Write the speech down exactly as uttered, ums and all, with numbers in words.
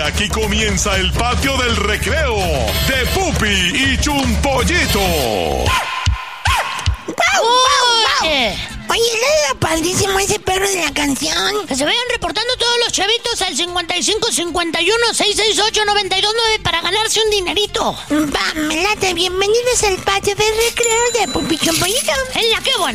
aquí comienza el patio del recreo de Pupi y Chumpollito. ¡Guau, guau, guau! Oye, era padrísimo ese perro de la canción. Que se vayan reportando todos los chavitos al cincuenta y cinco, cincuenta y uno, seiscientos sesenta y ocho, noventa y dos nueve para ganarse un dinerito. Va, me late. Bienvenidos al patio del recreo de Pupi y Chumpollito. En la que buena.